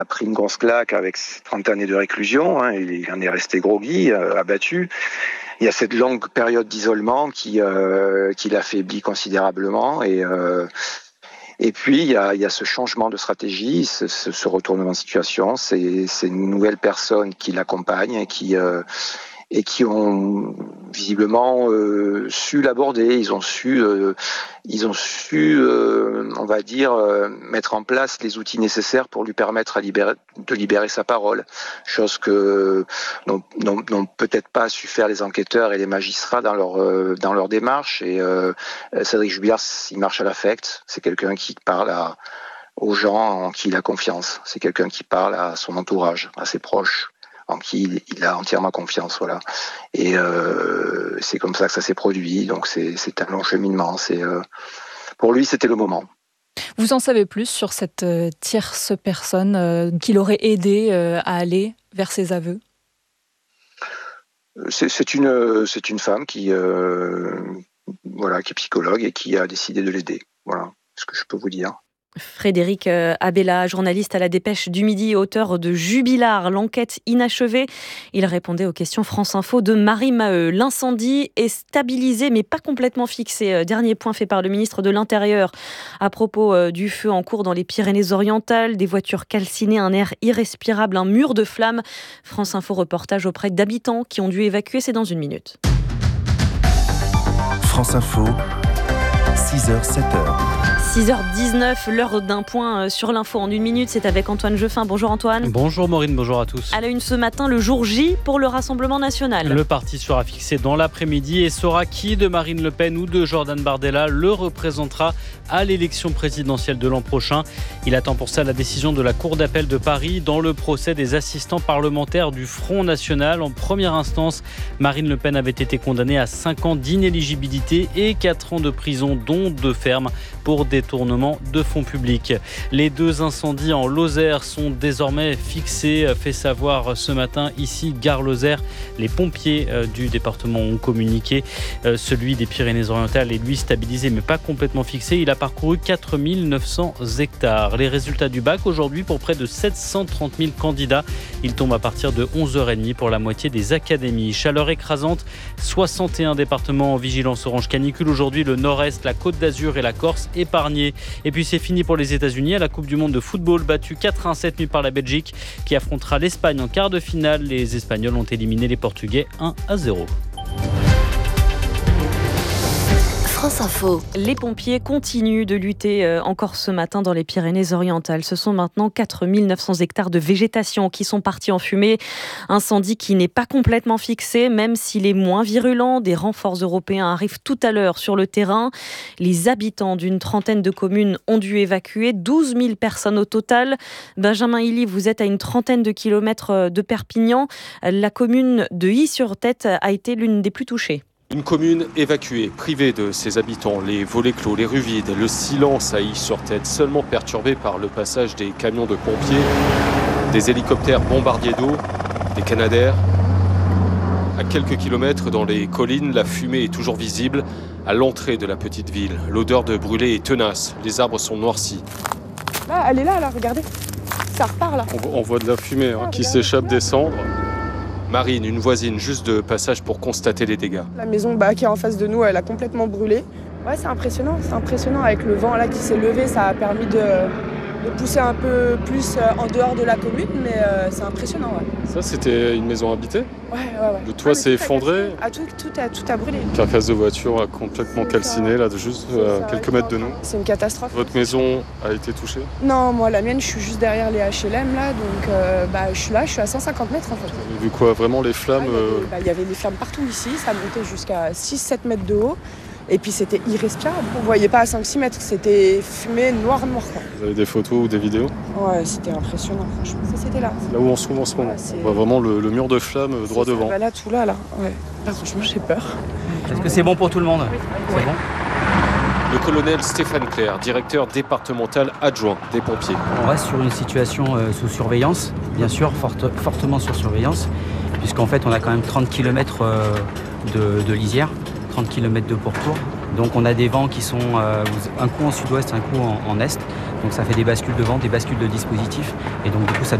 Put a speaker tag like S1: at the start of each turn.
S1: a pris une grosse claque avec ses 30 années de réclusion. Il en est resté groggy, abattu. Il y a cette longue période d'isolement qui l'affaiblit considérablement. Et puis, il y a ce changement de stratégie, ce retournement de situation. C'est une nouvelle personne qui l'accompagne et qui ont visiblement su l'aborder. Ils ont su, on va dire, mettre en place les outils nécessaires pour lui permettre de libérer sa parole. Chose que n'ont peut-être pas su faire les enquêteurs et les magistrats dans leur démarche. Et Cédric Jubillard, il marche à l'affect. C'est quelqu'un qui parle aux gens en qui il a confiance. C'est quelqu'un qui parle à son entourage, à ses proches, en qui il a entièrement confiance, voilà. Et c'est comme ça que ça s'est produit. Donc c'est un long cheminement. Pour lui, c'était le moment.
S2: Vous en savez plus sur cette tierce personne qui l'aurait aidé à aller vers ses aveux ?
S1: C'est une femme qui est psychologue et qui a décidé de l'aider. Voilà ce que je peux vous dire.
S3: Frédéric Abella, journaliste à la Dépêche du Midi, auteur de Jubillard, l'enquête inachevée. Il répondait aux questions France Info de Marie Maheu. L'incendie est stabilisé mais pas complètement fixé. Dernier point fait par le ministre de l'Intérieur à propos du feu en cours dans les Pyrénées-Orientales. Des voitures calcinées, un air irrespirable, un mur de flammes. France Info reportage auprès d'habitants qui ont dû évacuer. C'est dans une minute.
S4: France Info, 6h, 7h.
S3: 6h19, l'heure d'un point sur l'info en une minute, c'est avec Antoine Jeffin. Bonjour Antoine.
S5: Bonjour Maureen, bonjour à tous.
S3: À la une ce matin, le jour J pour le Rassemblement national.
S5: Le parti sera fixé dans l'après-midi et saura qui de Marine Le Pen ou de Jordan Bardella le représentera à l'élection présidentielle de l'an prochain. Il attend pour ça la décision de la Cour d'appel de Paris dans le procès des assistants parlementaires du Front National. En première instance, Marine Le Pen avait été condamnée à 5 ans d'inéligibilité et 4 ans de prison, dont 2 fermes pour détournement de fonds publics. Les 2 incendies en Lozère sont désormais fixés, fait savoir ce matin ici Gare Lozère. Les pompiers du département ont communiqué. Celui des Pyrénées-Orientales est lui stabilisé mais pas complètement fixé. Il a parcouru 4900 hectares. Les résultats du bac aujourd'hui pour près de 730 000 candidats. Ils tombent à partir de 11h30 pour la moitié des académies. Chaleur écrasante, 61 départements en vigilance orange canicule. Aujourd'hui, le Nord-Est, la Côte d'Azur et la Corse épargnés. Et puis c'est fini pour les États-Unis à la Coupe du Monde de football, battue 4-1 cette nuit par la Belgique qui affrontera l'Espagne en quart de finale. Les Espagnols ont éliminé les Portugais 1-0.
S3: France Info. Les pompiers continuent de lutter encore ce matin dans les Pyrénées-Orientales. Ce sont maintenant 4900 hectares de végétation qui sont partis en fumée. Incendie qui n'est pas complètement fixé, même s'il est moins virulent. Des renforts européens arrivent tout à l'heure sur le terrain. Les habitants d'une trentaine de communes ont dû évacuer 12 000 personnes au total. Benjamin Hilly, vous êtes à une trentaine de kilomètres de Perpignan. La commune de Hy-sur-Tête a été l'une des plus touchées.
S6: Une commune évacuée, privée de ses habitants, les volets clos, les rues vides, le silence à Hy-sur-Tête, seulement perturbé par le passage des camions de pompiers, des hélicoptères bombardiers d'eau, des Canadair. À quelques kilomètres dans les collines, la fumée est toujours visible à l'entrée de la petite ville. L'odeur de brûlé est tenace, les arbres sont noircis.
S7: Là, elle est là, regardez, ça repart là.
S6: On voit de la fumée qui s'échappe des cendres. Marine, une voisine, juste de passage pour constater les dégâts.
S7: La maison qui est en face de nous, elle a complètement brûlé. Ouais, c'est impressionnant avec le vent là qui s'est levé, ça a permis de pousser un peu plus en dehors de la commune, mais c'est impressionnant. Ouais.
S6: Ça, c'était une maison habitée ?
S7: Ouais.
S6: Le toit s'est effondré ?
S7: Tout a brûlé.
S6: Carcasse de voiture a complètement calciné, là, juste quelques mètres de nous.
S7: C'est une catastrophe.
S6: Votre maison a été touchée ?
S7: Non, moi, la mienne, je suis juste derrière les HLM, là, donc je suis là, je suis à 150 mètres, en fait.
S6: Vous avez vu quoi, vraiment les flammes
S7: Il y avait des flammes partout ici, ça montait jusqu'à 6-7 mètres de haut. Et puis c'était irrespirable. On ne voyait pas à 5-6 mètres, c'était fumée noire. Quoi.
S6: Vous avez des photos ou des vidéos ?
S7: Ouais, c'était impressionnant, franchement. Ça, c'était là.
S6: Là où on se trouve en ce moment. On voit vraiment le mur de flammes droit devant.
S7: Là, tout là. Ouais. Là, franchement, j'ai peur.
S8: Est-ce que c'est bon pour tout le monde ?
S7: Oui.
S8: C'est bon ?
S6: Le colonel Stéphane Clair, directeur départemental adjoint des pompiers.
S8: On reste sur une situation sous surveillance, bien sûr, fortement sur surveillance, puisqu'en fait, on a quand même 30 km de lisière. 30 km de pourtour. Donc on a des vents qui sont un coup en sud-ouest, un coup en est. Donc ça fait des bascules de vent, des bascules de dispositifs. Et donc du coup, ça